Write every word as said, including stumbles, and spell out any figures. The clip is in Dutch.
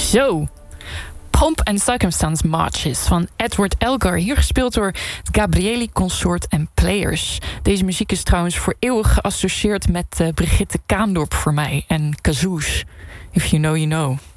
Zo. Pomp and Circumstance Marches van Edward Elgar. Hier gespeeld door het Gabrieli Consort en Players. Deze muziek is trouwens voor eeuwig geassocieerd met uh, Brigitte Kaandorp voor mij. En kazoos. If you know, you know.